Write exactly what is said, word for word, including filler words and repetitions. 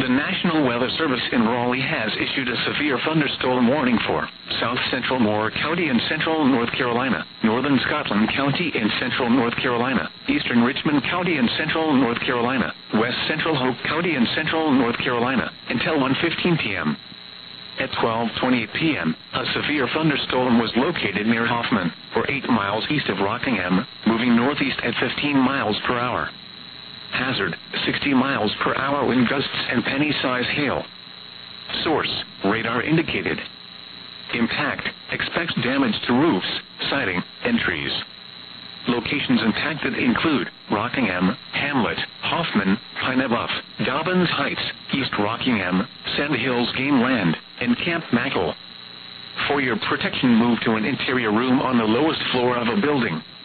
The National Weather Service in Raleigh has issued a severe thunderstorm warning for South Central Moore County in central North Carolina, Northern Scotland County in central North Carolina, Eastern Richmond County in central North Carolina, West Central Hope County in central North Carolina, until one fifteen p m At twelve twenty-eight p m, a severe thunderstorm was located near Hoffman, or eight miles east of Rockingham, moving northeast at fifteen miles per hour. Hazard, sixty miles per hour wind gusts and penny-size hail. Source, radar indicated. Impact, expects damage to roofs, siding, and trees. Locations impacted include Rockingham, Hamlet, Hoffman, Pine Bluff, Dobbins Heights, East Rockingham, Sand Hills Game Land, and Camp Mackle. For your protection, move to an interior room on the lowest floor of a building.